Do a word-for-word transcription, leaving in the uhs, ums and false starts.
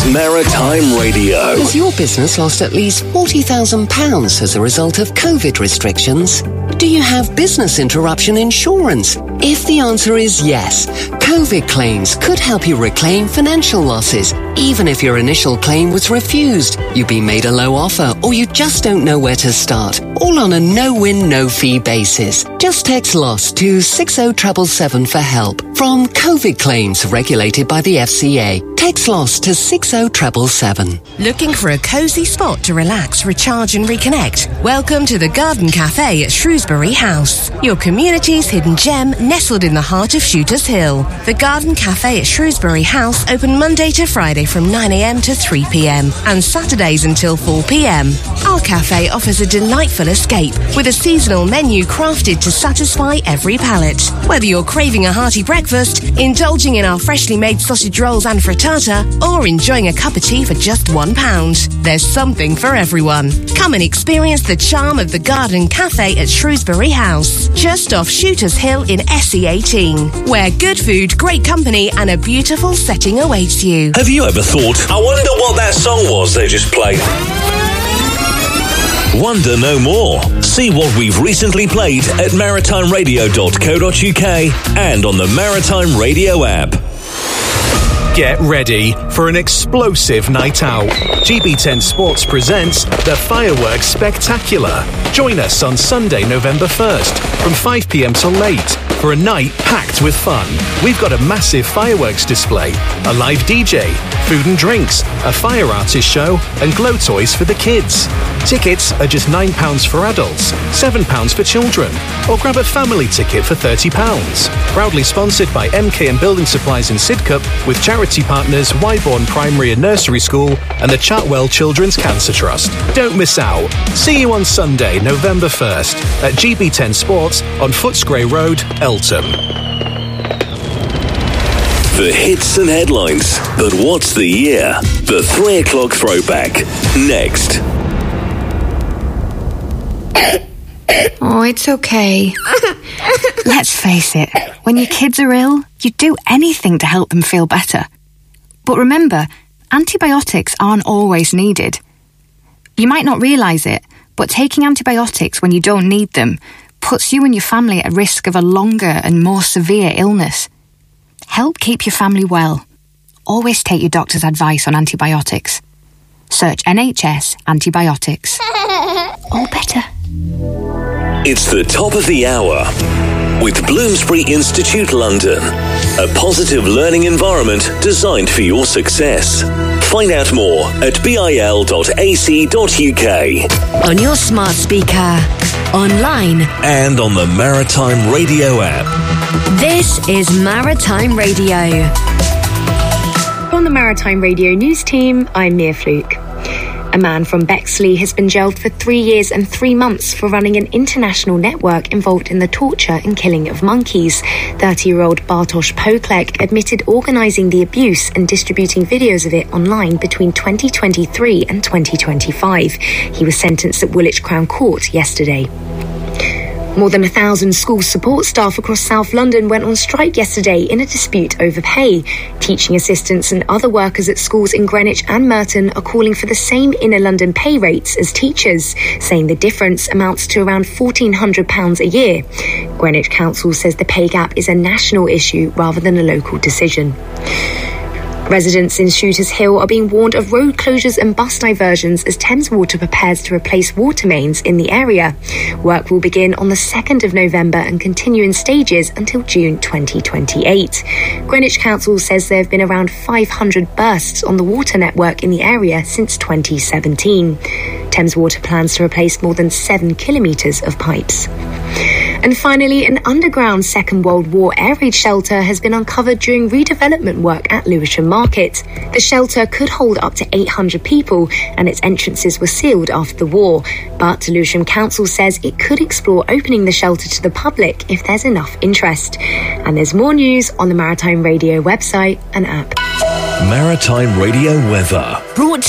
Maritime Radio. Has your business lost at least forty thousand pounds as a result of COVID restrictions? Do you have business interruption insurance? If the answer is yes, COVID claims could help you reclaim financial losses, even if your initial claim was refused, you've been made a low offer, or you just don't know where to start. All on a no-win, no-fee basis. Just text LOSS to six oh seven seven for help. From COVID claims regulated by the F C A. Text LOSS to six oh seven seven. Looking for a cosy spot to relax, recharge and reconnect? Welcome to the Garden Cafe at Shrewsbury House, your community's hidden gem nestled in the heart of Shooters Hill. The Garden Cafe at Shrewsbury House open Monday to Friday from nine a m to three p m and Saturdays until four p m. Our cafe offers a delightful escape with a seasonal menu crafted to satisfy every palate. Whether you're craving a hearty breakfast, indulging in our freshly made sausage rolls and frittata, or enjoying a cup of tea for just one pound, there's something for everyone. Come and experience the charm of the Garden Cafe at Shrewsbury House, just off Shooters Hill in S E eighteen, where good food, great company and a beautiful setting awaits you. Have you ever thought, I wonder what that song was they just played? Wonder no more. See what we've recently played at maritime radio dot co dot uk and on the Maritime Radio app. Get ready for an explosive night out. G B ten Sports presents the Fireworks Spectacular. Join us on Sunday, November first from five p m till late for a night packed with fun. We've got a massive fireworks display, a live D J, food and drinks, a fire artist show and glow toys for the kids. Tickets are just nine pounds for adults, seven pounds for children, or grab a family ticket for thirty pounds. Proudly sponsored by M K and Building Supplies in Sidcup with charity partners Wyborn Primary and Nursery School and the Chartwell Children's Cancer Trust. Don't miss out. See you on Sunday, November first at G B ten Sports on Footscray Road, Eltham. The hits and headlines, but what's the year? The three o'clock throwback. Next. Oh, it's okay. Let's face it, when your kids are ill, you'd do anything to help them feel better. But remember, antibiotics aren't always needed. You might not realise it, but taking antibiotics when you don't need them puts you and your family at risk of a longer and more severe illness. Help keep your family well. Always take your doctor's advice on antibiotics. Search N H S antibiotics. All better. It's the top of the hour with Bloomsbury Institute London, a positive learning environment designed for your success. Find out more at bil dot a c dot u k. On your smart speaker, online and on the Maritime Radio app. This is Maritime Radio. On the Maritime Radio News team, I'm Mia Fluke. A man from Bexley has been jailed for three years and three months for running an international network involved in the torture and killing of monkeys. thirty-year-old Bartosz Poklek admitted organising the abuse and distributing videos of it online between twenty twenty-three and twenty twenty-five. He was sentenced at Woolwich Crown Court yesterday. More than a thousand school support staff across South London went on strike yesterday in a dispute over pay. Teaching assistants and other workers at schools in Greenwich and Merton are calling for the same inner London pay rates as teachers, saying the difference amounts to around fourteen hundred pounds a year. Greenwich Council says the pay gap is a national issue rather than a local decision. Residents in Shooters Hill are being warned of road closures and bus diversions as Thames Water prepares to replace water mains in the area. Work will begin on the second of November and continue in stages until June twenty twenty-eight. Greenwich Council says there have been around five hundred bursts on the water network in the area since twenty seventeen. Thames Water plans to replace more than seven kilometres of pipes. And finally, an underground Second World War air raid shelter has been uncovered during redevelopment work at Lewisham Market. The shelter could hold up to eight hundred people and its entrances were sealed after the war. But Lewisham Council says it could explore opening the shelter to the public if there's enough interest. And there's more news on the Maritime Radio website and app. Maritime Radio weather. Brought